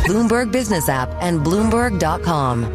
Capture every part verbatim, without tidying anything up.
Bloomberg Business app, and Bloomberg dot com.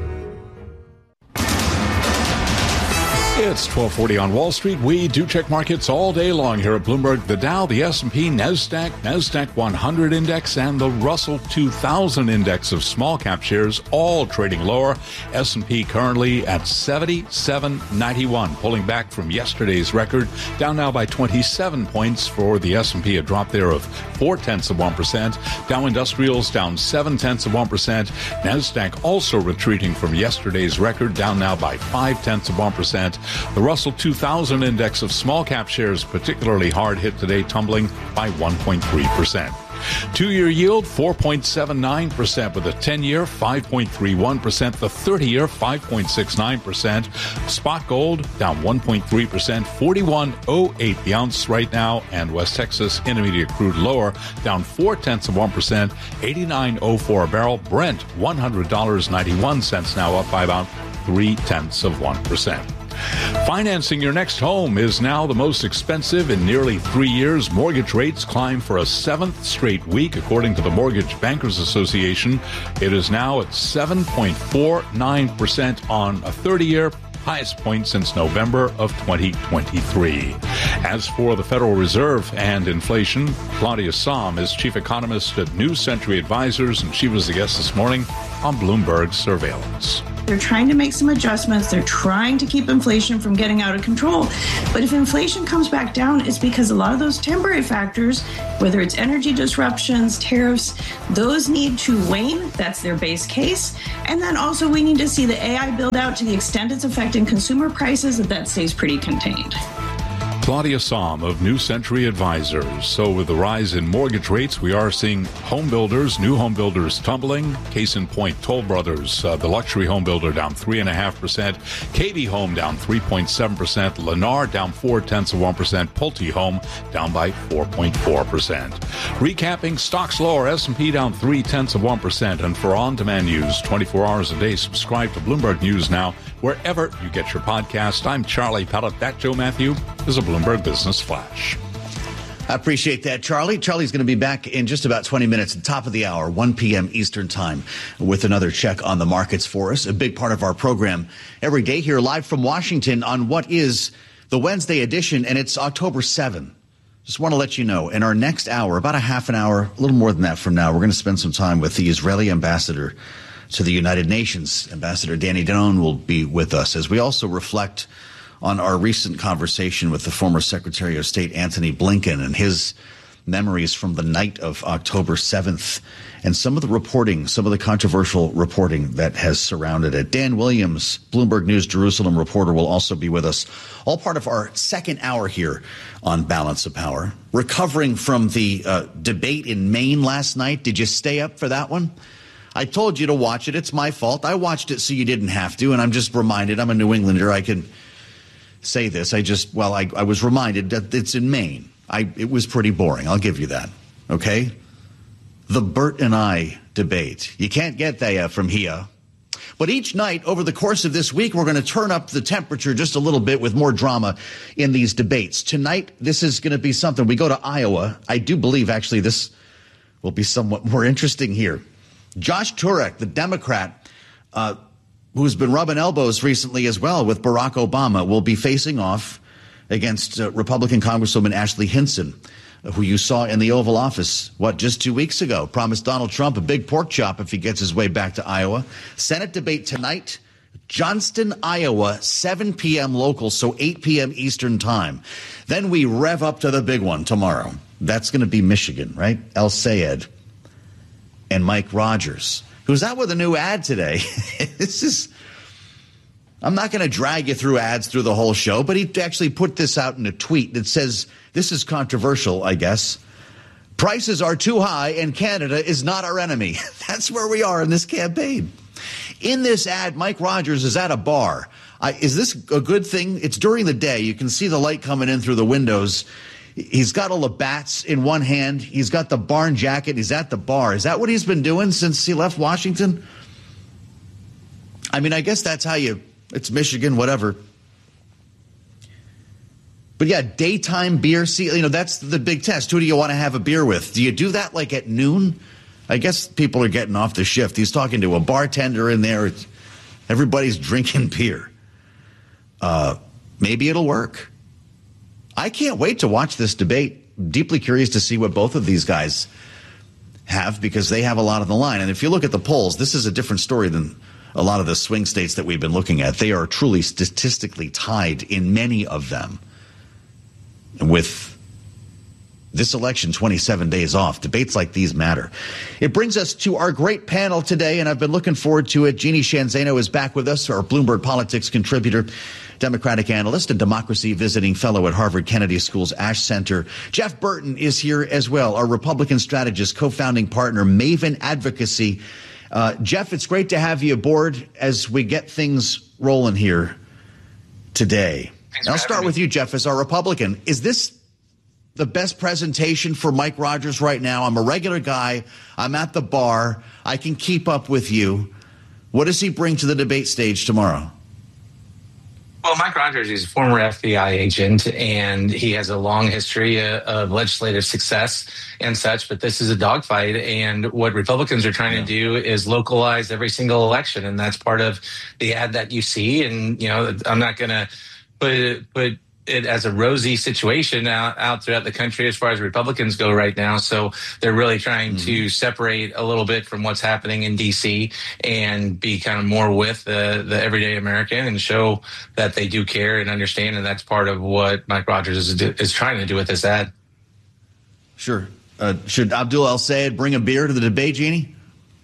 It's twelve forty on Wall Street. We do check markets all day long here at Bloomberg. The Dow, the S and P, NASDAQ, NASDAQ one hundred index, and the Russell two thousand index of small cap shares all trading lower. S and P currently at seventy-seven ninety-one, pulling back from yesterday's record, down now by twenty-seven points for the S and P, a drop there of four tenths of one percent. Dow Industrials down seven tenths of one percent. NASDAQ also retreating from yesterday's record, down now by five tenths of one percent. The Russell two thousand index of small cap shares particularly hard hit today, tumbling by one point three percent. Two-year yield, four point seven nine percent, with a ten-year, five point three one percent, the thirty-year, five point six nine percent. Spot gold, down one point three percent, forty-one oh eight the ounce right now, and West Texas Intermediate crude lower, down four tenths of one percent, eighty-nine oh four a barrel. Brent, one hundred dollars and ninety-one cents now, up by about three tenths of one percent. Financing your next home is now the most expensive in nearly three years. Mortgage rates climb for a seventh straight week, according to the Mortgage Bankers Association. It is now at seven point four nine percent on a thirty-year, highest point since November of twenty twenty-three. As for the Federal Reserve and inflation, Claudia Sahm is chief economist at New Century Advisors, and she was the guest this morning on Bloomberg Surveillance. They're trying to make some adjustments. They're trying to keep inflation from getting out of control. But if inflation comes back down, it's because a lot of those temporary factors, whether it's energy disruptions, tariffs, those need to wane. That's their base case. And then also we need to see the A I build out to the extent it's affecting consumer prices, that that stays pretty contained. Claudia Sahm of New Century Advisors. So with the rise in mortgage rates, we are seeing home builders, new home builders tumbling. Case in point, Toll Brothers, uh, the luxury home builder, down three point five percent. K B Home down three point seven percent. Lennar down four tenths of one percent. Pulte Home down by four point four percent. Recapping, stocks lower, S and P down three tenths of one percent. And for on-demand news, twenty-four hours a day, subscribe to Bloomberg News Now, wherever you get your podcast. I'm Charlie Pellet. That Joe Matthew is a Bloomberg Business Flash. I appreciate that, Charlie. Charlie's going to be back in just about twenty minutes, at the top of the hour, one p.m. Eastern Time, with another check on the markets for us. A big part of our program every day here live from Washington on what is the Wednesday edition, and it's October seventh. Just want to let you know, in our next hour, about a half an hour, a little more than that from now, we're going to spend some time with the Israeli ambassador to the United Nations. Ambassador Danny Danon will be with us as we also reflect on our recent conversation with the former Secretary of State Antony Blinken and his memories from the night of October seventh and some of the reporting, some of the controversial reporting that has surrounded it. Dan Williams, Bloomberg News Jerusalem reporter, will also be with us. All part of our second hour here on Balance of Power. Recovering from the uh, debate in Maine last night. Did you stay up for that one? I told you to watch it. It's my fault. I watched it so you didn't have to. And I'm just reminded, I'm a New Englander. I can say this. I just, well, I, I was reminded that it's in Maine. I, it was pretty boring. I'll give you that. Okay? The Bert and I debate. You can't get there from here. But each night over the course of this week, we're going to turn up the temperature just a little bit with more drama in these debates. Tonight, this is going to be something. We go to Iowa. I do believe, actually, this will be somewhat more interesting here. Josh Turek, the Democrat, uh, who's been rubbing elbows recently as well with Barack Obama, will be facing off against uh, Republican Congresswoman Ashley Hinson, who you saw in the Oval Office, what, just two weeks ago, promised Donald Trump a big pork chop if he gets his way back to Iowa. Senate debate tonight, Johnston, Iowa, seven p.m. local, so eight p.m. Eastern time. Then we rev up to the big one tomorrow. That's going to be Michigan, right? El Sayed and Mike Rogers, who's out with a new ad today. This is, I'm not going to drag you through ads through the whole show, but he actually put this out in a tweet that says, this is controversial, I guess. Prices are too high and Canada is not our enemy. That's where we are in this campaign. In this ad, Mike Rogers is at a bar. I, is this a good thing? It's during the day. You can see the light coming in through the windows. He's got all the bats in one hand. He's got the barn jacket. He's at the bar. Is that what he's been doing since he left Washington? I mean, I guess that's how you, it's Michigan, whatever. But yeah, daytime beer. See, you know, that's the big test. Who do you want to have a beer with? Do you do that like at noon? I guess people are getting off the shift. He's talking to a bartender in there. It's, everybody's drinking beer. Uh, maybe it'll work. I can't wait to watch this debate. Deeply curious to see what both of these guys have, because they have a lot on the line. And if you look at the polls, this is a different story than a lot of the swing states that we've been looking at. They are truly statistically tied in many of them. With this election twenty-seven days off, debates like these matter. It brings us to our great panel today, and I've been looking forward to it. Jeannie Sheehan Zaino is back with us, our Bloomberg Politics contributor, Democratic analyst, and democracy visiting fellow at Harvard Kennedy School's Ash Center. Jeff Burton is here as well, our Republican strategist, co-founding partner, Maven Advocacy. Uh, Jeff, it's great to have you aboard as we get things rolling here today. I'll start with you, Jeff, as our Republican. Is this the best presentation for Mike Rogers right now? I'm a regular guy. I'm at the bar. I can keep up with you. What does he bring to the debate stage tomorrow? Well, Mike Rogers is a former F B I agent, and he has a long history uh, of legislative success and such, but this is a dogfight, and what Republicans are trying yeah. to do is localize every single election, and that's part of the ad that you see. And, you know, I'm not going to put it, put it as a rosy situation out, out throughout the country as far as Republicans go right now. So they're really trying mm-hmm. to separate a little bit from what's happening in D C and be kind of more with the, the everyday American and show that they do care and understand. And that's part of what Mike Rogers is, is trying to do with this ad. Sure. Uh, should Abdul El-Sayed bring a beer to the debate, Jeannie?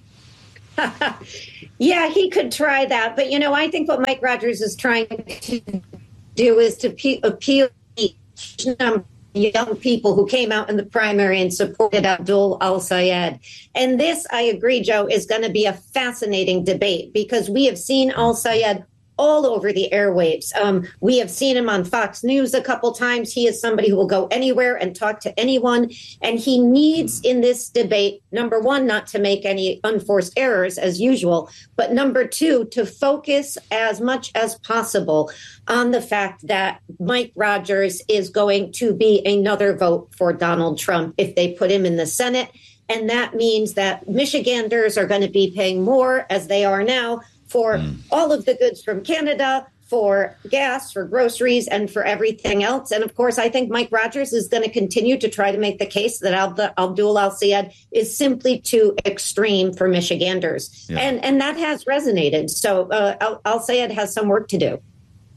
Yeah, he could try that. But, you know, I think what Mike Rogers is trying to do is to pe- appeal to the young people who came out in the primary and supported Abdul El-Sayed. And this, I agree, Joe, is going to be a fascinating debate because we have seen El-Sayed all over the airwaves. Um, we have seen him on Fox News a couple times. He is somebody who will go anywhere and talk to anyone. And he needs in this debate, number one, not to make any unforced errors as usual, but number two, to focus as much as possible on the fact that Mike Rogers is going to be another vote for Donald Trump if they put him in the Senate. And that means that Michiganders are going to be paying more, as they are now, for mm. all of the goods from Canada, for gas, for groceries, and for everything else. And of course, I think Mike Rogers is going to continue to try to make the case that Abdul El-Sayed is simply too extreme for Michiganders. Yeah. And and that has resonated. So uh, El-Sayed has some work to do.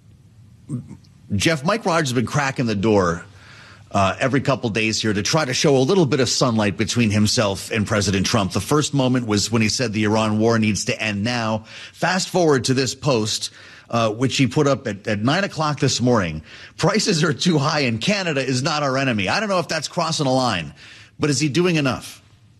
Jeff, Mike Rogers has been cracking the door Uh, every couple days here to try to show a little bit of sunlight between himself and President Trump. The first moment was when he said the Iran war needs to end now. Fast forward to this post, uh, which he put up at, at nine o'clock this morning. Prices are too high and Canada is not our enemy. I don't know if that's crossing a line, but is he doing enough?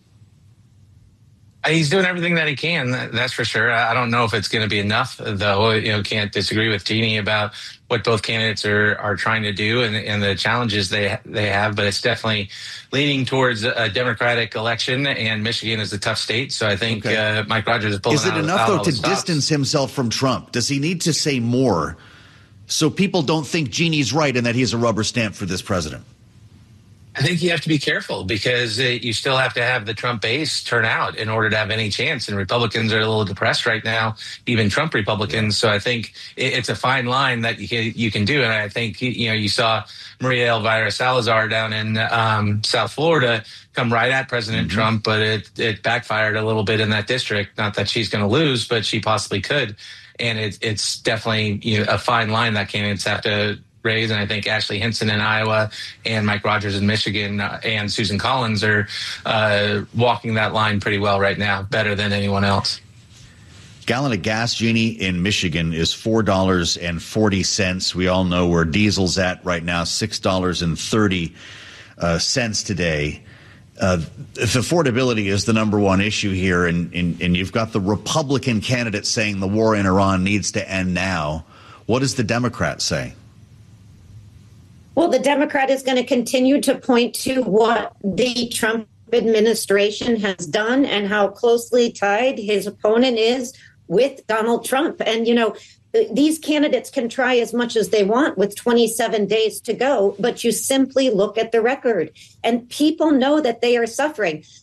He's doing everything that he can, that's for sure. I don't know if it's going to be enough, though. You know, can't disagree with Jeannie about what both candidates are, are trying to do and, and the challenges they they have. But it's definitely leaning towards a Democratic election, and Michigan is a tough state. So I think okay. uh, Mike Rogers is pulling out. Is it out, enough, out though, to stops. distance himself from Trump? Does he need to say more so people don't think Jeannie's right and that he's a rubber stamp for this president? I think you have to be careful because uh, you still have to have the Trump base turn out in order to have any chance. And Republicans are a little depressed right now, even Trump Republicans. So I think it, it's a fine line that you can, you can do. And I think, you know, you saw Maria Elvira Salazar down in um, South Florida come right at President mm-hmm. Trump, but it, it backfired a little bit in that district. Not that she's going to lose, but she possibly could. And it, it's definitely you know, a fine line that candidates have to raise. And I think Ashley Hinson in Iowa and Mike Rogers in Michigan uh, and Susan Collins are uh, walking that line pretty well right now, better than anyone else. Gallon of gas, Jeannie, in Michigan is four dollars and forty cents. We all know where diesel's at right now, six dollars and thirty cents today. Uh, if affordability is the number one issue here, and, and, and you've got the Republican candidate saying the war in Iran needs to end now, what does the Democrat say? Well, the Democrat is going to continue to point to what the Trump administration has done and how closely tied his opponent is with Donald Trump. And, you know, these candidates can try as much as they want with twenty-seven days to go, but you simply look at the record and people know that they are suffering.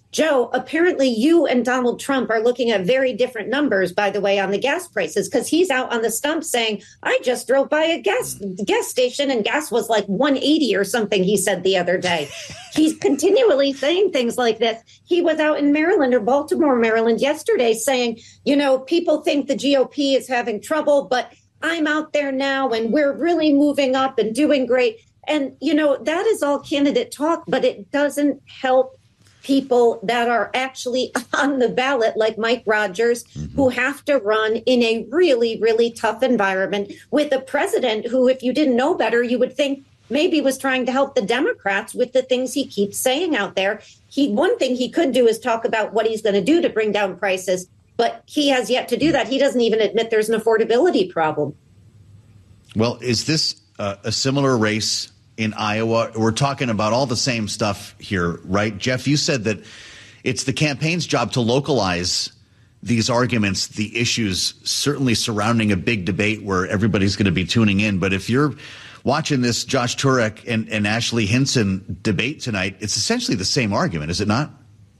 Joe, apparently you and Donald Trump are looking at very different numbers, by the way, on the gas prices, because he's out on the stump saying, I just drove by a gas gas station and gas was like one eighty or something, he said the other day. He's continually saying things like this. He was out in Maryland or Baltimore, Maryland yesterday saying, you know, people think the G O P is having trouble, but I'm out there now and we're really moving up and doing great. And, you know, that is all candidate talk, but it doesn't help people that are actually on the ballot, like Mike Rogers, mm-hmm. who have to run in a really, really tough environment with a president who, if you didn't know better, you would think maybe was trying to help the Democrats with the things he keeps saying out there. He one thing he could do is talk about what he's going to do to bring down prices, but he has yet to do that. He doesn't even admit there's an affordability problem. Well, is this uh, a similar race in Iowa? We're talking about all the same stuff here, right? Jeff, you said that it's the campaign's job to localize these arguments, the issues certainly surrounding a big debate where everybody's going to be tuning in. But if you're watching this Josh Turek and, and Ashley Hinson debate tonight, it's essentially the same argument, is it not?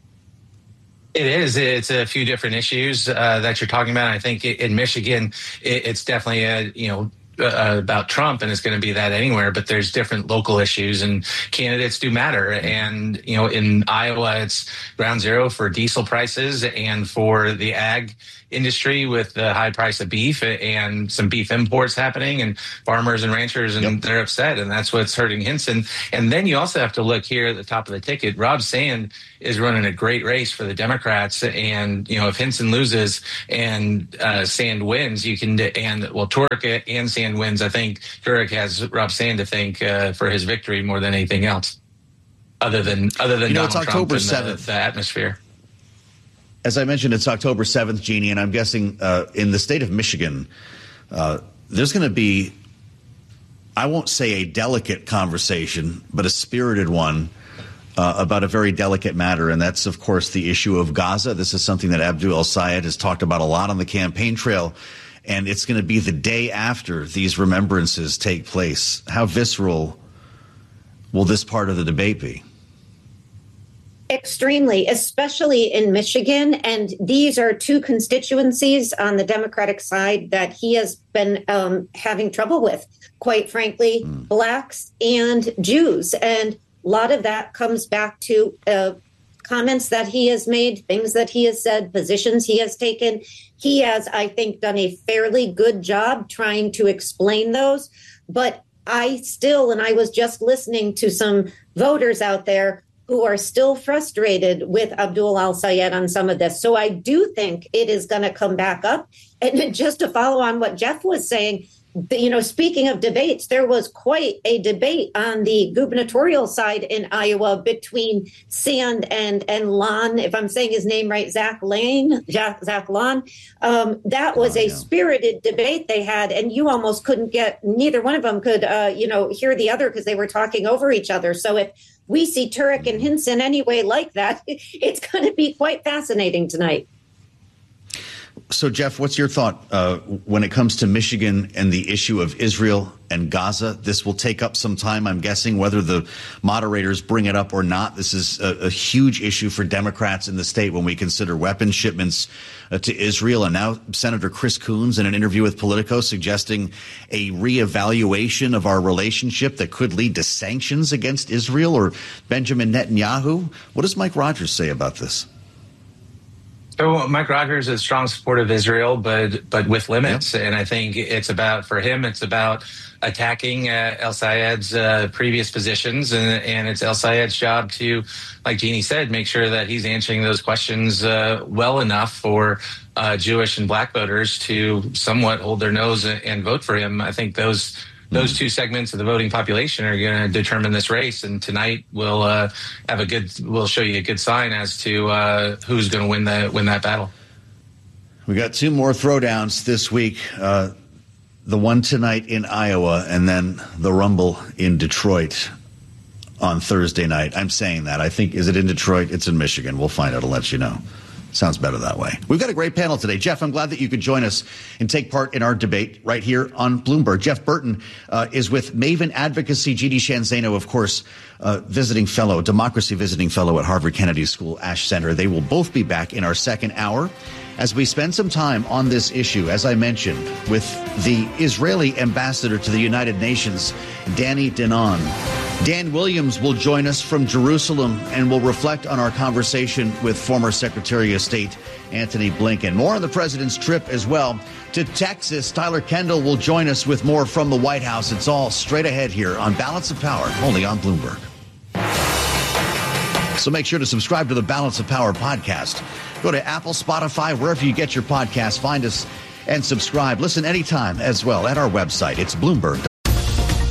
It is. It's a few different issues uh, that you're talking about. I think in Michigan, it, it's definitely a, you know, Uh, about Trump, and it's going to be that anywhere, but there's different local issues and candidates do matter. And, you know, in Iowa, it's ground zero for diesel prices and for the ag industry with the high price of beef and some beef imports happening and farmers and ranchers, and yep. they're upset, and that's what's hurting Hinson. And then you also have to look here at the top of the ticket. Rob Sand is running a great race for the Democrats, and, you know, if Hinson loses and uh, Sand wins, you can, and well, Turek and Sand wins, I think Turek has Rob Sand to thank uh, for his victory more than anything else, other than other than you know, Donald it's October Trump and seventh. The, the atmosphere. As I mentioned, it's October seventh, Jeannie, and I'm guessing uh, in the state of Michigan, uh, there's going to be, I won't say a delicate conversation, but a spirited one uh, about a very delicate matter, and that's, of course, the issue of Gaza. This is something that Abdul El-Sayed has talked about a lot on the campaign trail, and it's going to be the day after these remembrances take place. How visceral will this part of the debate be? Extremely, especially in Michigan. And these are two constituencies on the Democratic side that he has been um, having trouble with, quite frankly, mm. blacks and Jews. And a lot of that comes back to uh, comments that he has made, things that he has said, positions he has taken. He has, I think, done a fairly good job trying to explain those. But I still, and I was just listening to some voters out there who are still frustrated with Abdul El-Sayed on some of this. So I do think it is going to come back up. And just to follow on what Jeff was saying, you know, speaking of debates, there was quite a debate on the gubernatorial side in Iowa between Sand and and Lon, if I'm saying his name right, Zach Lane, Zach Lon. Um, that was oh, a yeah. spirited debate they had, and you almost couldn't get, neither one of them could, uh, you know, hear the other because they were talking over each other. So if we see Turek and Hinson anyway like that, it's going to be quite fascinating tonight. So, Jeff, what's your thought uh, when it comes to Michigan and the issue of Israel and Gaza? This will take up some time, I'm guessing, whether the moderators bring it up or not. This is a, a huge issue for Democrats in the state when we consider weapons shipments uh, to Israel. And now Senator Chris Coons in an interview with Politico suggesting a reevaluation of our relationship that could lead to sanctions against Israel or Benjamin Netanyahu. What does Mike Rogers say about this? So Mike Rogers is a strong supporter of Israel, but but with limits. Yep. And I think it's about, for him, it's about attacking uh, El-Sayed's uh, previous positions. And, and it's El-Sayed's job to, like Jeannie said, make sure that he's answering those questions uh, well enough for uh, Jewish and black voters to somewhat hold their nose and vote for him. I think those Those two segments of the voting population are going to determine this race, and tonight we'll uh, have a good. We'll show you a good sign as to uh, who's going to win the win that battle. We got two more throwdowns this week. Uh, the one tonight in Iowa, and then the Rumble in Detroit on Thursday night. I'm saying that. I think, is it in Detroit? It's in Michigan. We'll find out. I'll let you know. Sounds better that way. We've got a great panel today. Jeff, I'm glad that you could join us and take part in our debate right here on Bloomberg. Jeff Burton uh, is with Maven Advocacy. G D Shanzano, of course, uh, visiting fellow, democracy visiting fellow at Harvard Kennedy School, Ash Center. They will both be back in our second hour as we spend some time on this issue, as I mentioned, with the Israeli ambassador to the United Nations, Danny Danon. Dan Williams will join us from Jerusalem and will reflect on our conversation with former Secretary of State Antony Blinken. More on the president's trip as well to Texas. Tyler Kendall will join us with more from the White House. It's all straight ahead here on Balance of Power, only on Bloomberg. So make sure to subscribe to the Balance of Power podcast. Go to Apple, Spotify, wherever you get your podcasts. Find us and subscribe. Listen anytime as well at our website. It's Bloomberg.